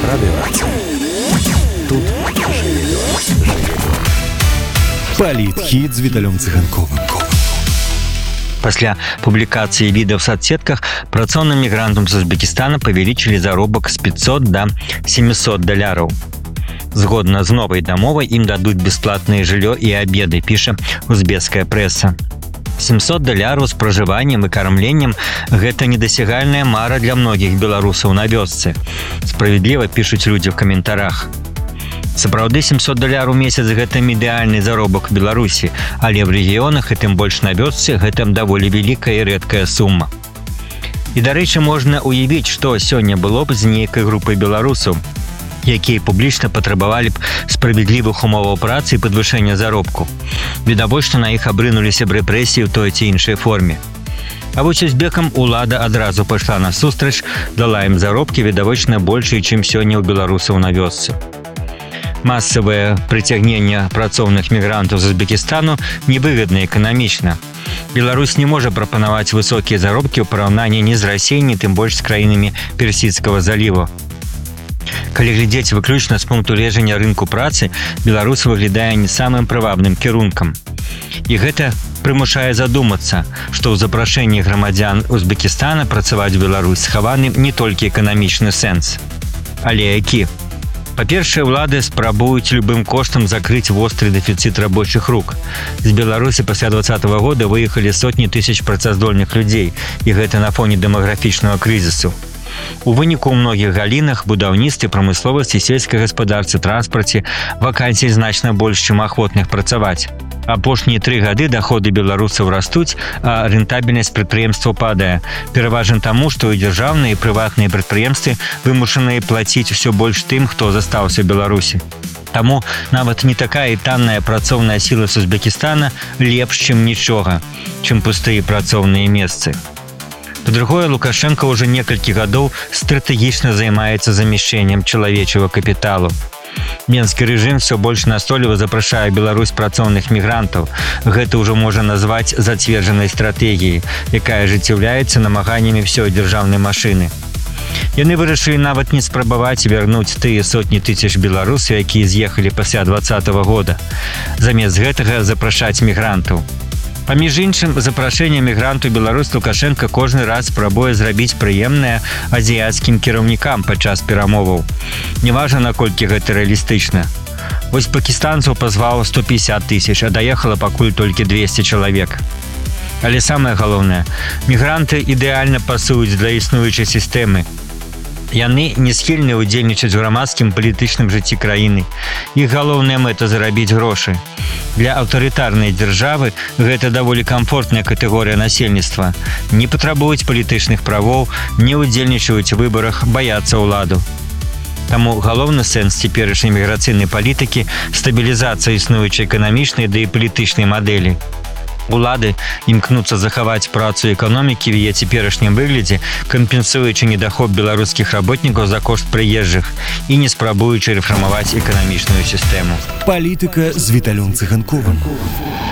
Радиорация. Тут живет. Палітхіт з Віталем Циганковым. Пасля публікацыі відэа в соцсетках працоўным мігрантам з Узбекістана павялічылі заробак з $500 до $700. Згодна з новай дамовай ім дадуць бясплатнае жыллё і абеды, піша узбекская прэса. $700 з пражываннем і кармленнем – гэта недасягальная мара для многіх беларусаў на вёсцы. Справядліва пішуць людзі ў каментарах. Сапраўды, $700 у месяц – гэта ідэальны заробак у Беларусі, але ў рэгіёнах, і тым больш на вёсцы, гэта даволі вялікая і рэдкая сума. І, дарэчы, можна ўявіць, што сёння было б з нейкай групай беларусаў, якія публічна патрабавалі б справядлівых умоваў працы і падвышэння заробку. Відавочна, на іх абрынуліся б рэпрэсіі ў той ці іншай форме. А вось узбекам улада адразу пайшла насустрач, дала ім заробкі, відавочна, большыя, чым сёння ў беларусаў на вёсцы. Масавае прыцягненне працоўных мігрантаў з Узбекістану невыгадна эканамічна. Беларусь не можа прапанаваць высокія заробкі ў параўнанні ні з Расіяй, ні тым больш з краінамі Персідскага заліву. Калі глядзець выключна з пункту гледжання рынку працы, Беларусь выглядае не самым прывабным кірункам. І гэта прымушае задумацца, што ў запрашэнні грамадзян Узбекістана працаваць у Беларусь схаваны не толькі эканамічны сэнс. Але які? Па-першае, улады спрабуюць любым коштам закрыць востры дэфіцыт рабочых рук. З Беларусі пасля 2020 года выехалі сотні тысяч працаздольных людзей, і гэта на фоне дэмаграфічнага крызісу. У выніку ў многіх галінах, будаўніцтве, прамысловасці, сельскай гаспадарцы, транспарце вакансій значна больш, чым ахвотных працаваць. Апошнія 3 гады даходы беларусаў растуць, а рэнтабельнасць прадпрыемстваў падае. Пераважна таму, што і дзяржаўныя, і прыватныя прадпрыемствы вымушаныя плаціць усё больш тым, хто застаўся ў Беларусі. Таму нават не такая і танная працоўная сіла з Узбекістана лепш, чым нічога, чым пустыя працоўныя месцы. Па-другое, Лукашенко ўжо некалькі гадоў стратэгічна займаецца замяшчэннем чалавечага капіталу. Менскі рэжым все больш настойліва запрашае Беларусь працоўных мігрантаў. Гэта ўжо можна назваць зацверджанай стратэгіяй, якая ажыццяўляецца намаганнямі ўсёй дзяржаўнай машыны. Яны вырашылі нават не спрабаваць вярнуць тыя сотні тысяч беларусаў, якія з'ехалі пасля 2020 года. Замест гэтага запрашаць мігрантаў. Паміж іншым, запрашэнне мігранту Беларусь Лукашенко кожны раз спрабуе зрабіць прыемнае азіяцкім кіраўнікам падчас перамоваў. Неважна, наколькі гэта рэалістычна. Вось пакістанцаў пазваў 150 тысяч, а даехала пакуль толькі 200 чалавек. Але самае галоўнае, мігранты ідэальна пасуюць для існуючай сістэмы. Яны не схільны ўдзельнічаць у грамадскім палітычным жыцці краіны. Іх галоўная мэта – зарабіць грошы. Для аўтарытарнай дзяржавы гэта даволі камфортная катэгорыя насельніцтва. Не патрабуюць палітычных правоў, не ўдзельнічаюць у выбарах, баяцца ўладу. Таму галоўны сэнс цяперашняй міграцыйнай палітыкі – стабілізацыя існуючай эканамічнай ды і палітычнай мадэлі. Улады імкнуцца захаваць працу эканомікі в яе цяперашнім выглядзе, кампенсуючы недахоп беларускіх работнікаў за кошт прыезджых і не спрабуючы рэфармаваць эканамічную сістэму. Палітыка з Віталем Циганковым.